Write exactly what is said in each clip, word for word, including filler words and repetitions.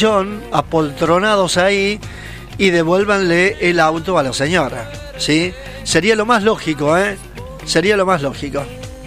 colchón, apoltronados ahí, y devuélvanle el auto a la señora, ¿sí? Sería lo más lógico, ¿eh? Sería lo más lógico.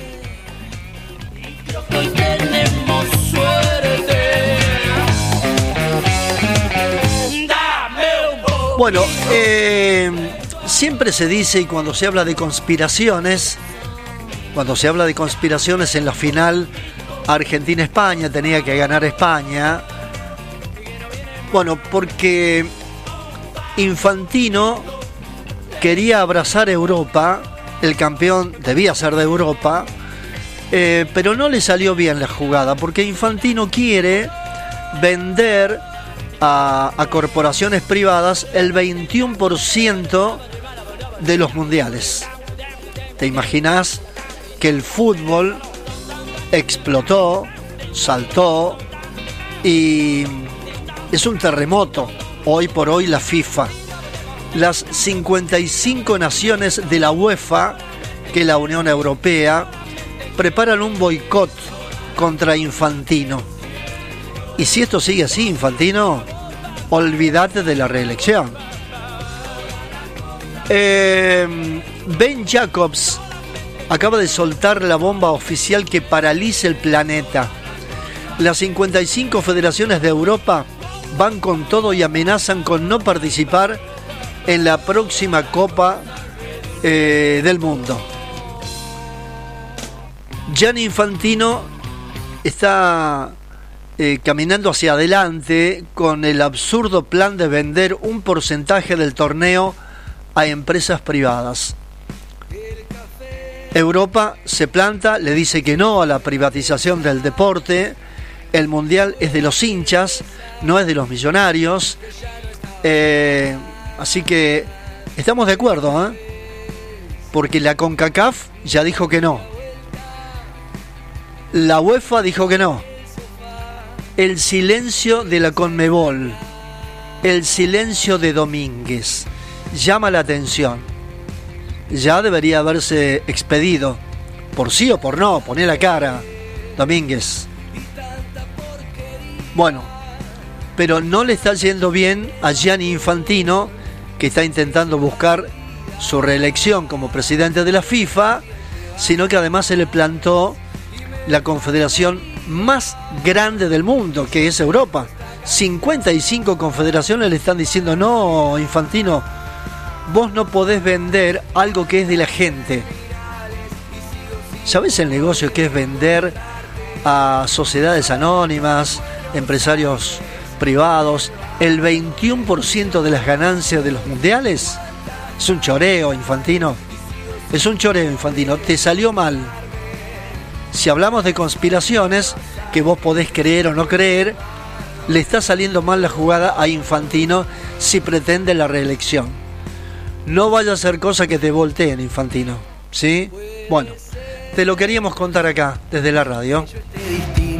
Bueno, eh, siempre se dice, y cuando se habla de conspiraciones, cuando se habla de conspiraciones en la final Argentina-España, tenía que ganar España. Bueno, porque Infantino quería abrazar Europa, el campeón debía ser de Europa, eh, pero no le salió bien la jugada, porque Infantino quiere vender a, a corporaciones privadas el veintiuno por ciento de los mundiales. ¿Te imaginas que el fútbol explotó, saltó y es un terremoto hoy por hoy la FIFA? Las cincuenta y cinco naciones de la UEFA, que es la Unión Europea, preparan un boicot contra Infantino. Y si esto sigue así, Infantino, olvídate de la reelección. Eh, Ben Jacobs acaba de soltar la bomba oficial que paraliza el planeta. Las cincuenta y cinco federaciones de Europa van con todo y amenazan con no participar en la próxima Copa eh, del Mundo. Gianni Infantino está eh, caminando hacia adelante con el absurdo plan de vender un porcentaje del torneo a empresas privadas. Europa se planta, le dice que no a la privatización del deporte. El mundial es de los hinchas, no es de los millonarios. Eh, así que estamos de acuerdo, ¿eh? Porque la CONCACAF ya dijo que no. La UEFA dijo que no. El silencio de la CONMEBOL, el silencio de Domínguez, llama la atención. Ya debería haberse expedido, por sí o por no, poné la cara, Domínguez. Bueno, pero no le está yendo bien a Gianni Infantino, que está intentando buscar su reelección como presidente de la FIFA, sino que además se le plantó la confederación más grande del mundo, que es Europa. cincuenta y cinco confederaciones le están diciendo: no, Infantino, vos no podés vender algo que es de la gente. ¿Sabés el negocio que es vender a sociedades anónimas, empresarios privados, el veintiuno por ciento de las ganancias de los mundiales? Es un choreo, Infantino. Es un choreo, Infantino. Te salió mal. Si hablamos de conspiraciones, que vos podés creer o no creer, le está saliendo mal la jugada a Infantino si pretende la reelección. No vaya a ser cosa que te volteen, Infantino, ¿sí? Bueno, te lo queríamos contar acá, desde la radio.